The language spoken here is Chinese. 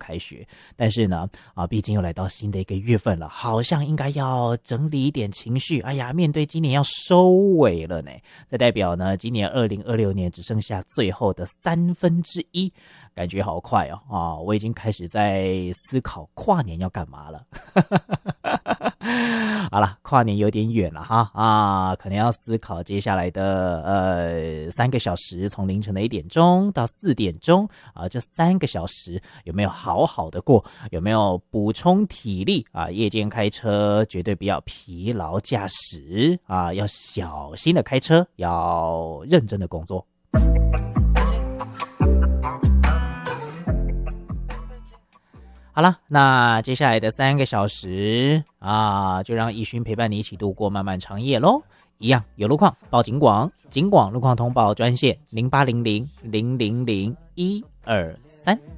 开学。但是呢，毕竟又来到新的一个月份了，好像应该要整理一点情绪。哎呀，面对今年要收尾了呢，这代表呢，今年2026年只剩下最后的1/3，感觉好快哦！我已经开始在思考跨年要干嘛了。好了，跨年有点远了哈可能要思考接下来的3个小时，从凌晨的1点钟到4点钟这3个小时有没有好好的过，有没有补充体力夜间开车绝对不要疲劳驾驶要小心的开车，要认真的工作。好了，那接下来的3个小时就让奕勋陪伴你一起度过漫漫长夜咯。一样有路况报警广，警广路况通报专线0800000123。